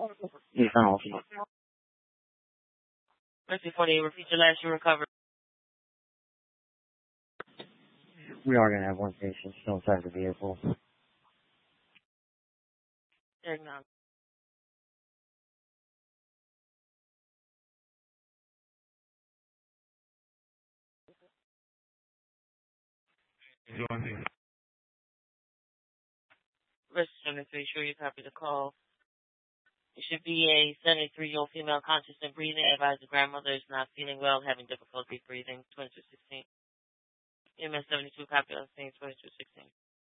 He's off. Mercy 48, repeat your last, you recovered. We are going to have one patient still inside the vehicle. Diagnose. Register 73, sure you copy the call. It should be a 73-year-old female conscious and breathing. Advise the grandmother is not feeling well, having difficulty breathing. 2216. MS 72 copy on scene 2216.